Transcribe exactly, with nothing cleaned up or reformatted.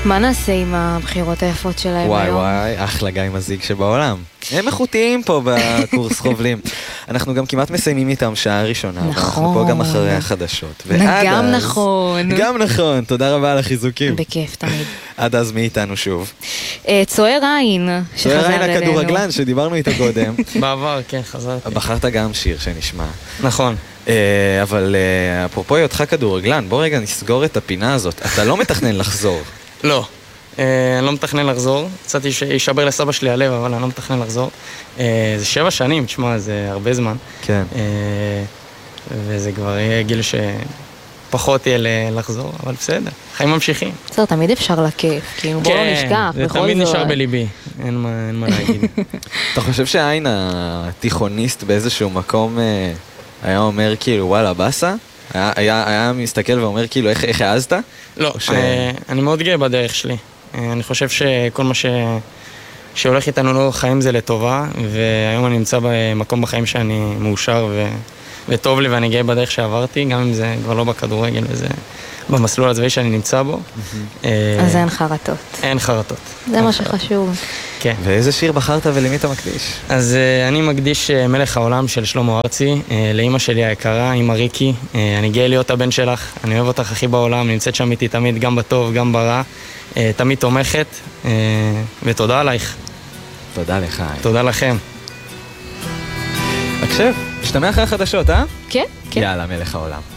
מה נעשה עם הבחירות היפות שלהם וואי היום? וואי, אחלה גיא מזיג שבעולם. הם איכותיים פה בקורס חובלים. אנחנו גם כמעט מסיימים איתם שעה ראשונה. נכון. ואנחנו פה גם אחרי החדשות. גם נכון. גם נכון, תודה רבה על החיזוקים. בכיף תמיד. עד אז מי איתנו שוב? צוער עין, שחזר צוער עין אלינו. הכדורגלן שדיברנו איתו קודם. בעבר, כן, חזרתי. בחרת גם שיר שנשמע. נכון. אבל אפרופו היותך כדורגלן, בוא רגע נסגור את הפינה הזאת. אתה לא מתכנן לחזור. לא, אני לא מתכנן לחזור. קצת יישבר לסבא שלי הלב, אבל אני לא מתכנן לחזור. זה שבע שנים, תשמע, זה הרבה זמן. כן. וזה כבר יהיה גיל שפחות יהיה לחזור, אבל בסדר, חיים ממשיכים. בסדר, תמיד אפשר לכיף, כאילו בואו לא נשכח. זה תמיד נשאר בליבי, אין מה להגיד. אתה חושב שהעין התיכוניסט באיזשהו מקום היה אומר כאילו וואלה בסה? היה, היה, היה מסתכל ואומר כאילו איך, איך העזת? לא, ש... אני מאוד גאה בדרך שלי. אני חושב שכל מה ש... שהולך איתנו לאורך חיים זה לטובה, והיום אני נמצא במקום בחיים שאני מאושר ו... וטוב לי, ואני גאה בדרך שעברתי, גם אם זה כבר לא בכדורגל וזה במסלול הצבאי שאני נמצא בו. אז אין חרטות. אין חרטות. זה מה שחשוב. כן. ואיזה שיר בחרת ולמי אתה מקדיש? אז אני מקדיש מלך העולם של שלמה ארצי, לאמא שלי היקרה, אמא ריקי. אני גאה להיות הבן שלך, אני אוהב אותך הכי בעולם, נמצאת שם איתי תמיד, גם בטוב, גם ברע, תמיד תומכת, ותודה עלייך. תודה לך. תודה לכם. הקשב, משתמע אחרי החדשות, אה? כן, כן. יאללה, מלך העולם.